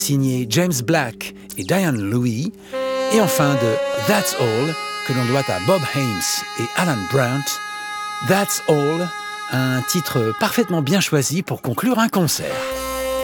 signé James Black et Diane Louis, et enfin de That's All, que l'on doit à Bob Haymes et Alan Brandt. That's All, un titre parfaitement bien choisi pour conclure un concert.